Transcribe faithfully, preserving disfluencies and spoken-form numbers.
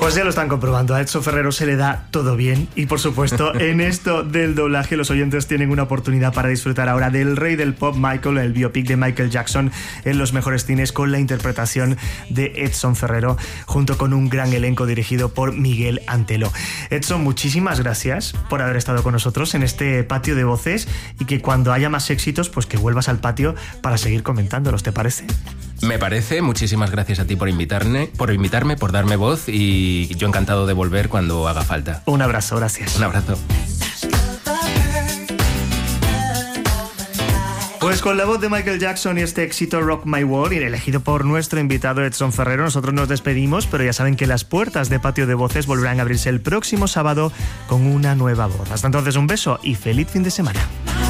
Pues ya lo están comprobando, a Edson Ferrero se le da todo bien y por supuesto en esto del doblaje los oyentes tienen una oportunidad para disfrutar ahora del rey del pop Michael, el biopic de Michael Jackson en los mejores cines con la interpretación de Edson Ferrero junto con un gran elenco dirigido por Miguel Antelo. Edson, muchísimas gracias por haber estado con nosotros en este patio de voces y que cuando haya más éxitos pues que vuelvas al patio para seguir comentándolos, ¿te parece? Me parece, muchísimas gracias a ti por invitarme, por invitarme, por darme voz y yo encantado de volver cuando haga falta. Un abrazo, gracias. Un abrazo. Pues con la voz de Michael Jackson y este éxito Rock My World, y elegido por nuestro invitado Edson Ferrero, nosotros nos despedimos, pero ya saben que las puertas de Patio de Voces volverán a abrirse el próximo sábado con una nueva voz. Hasta entonces, un beso y feliz fin de semana.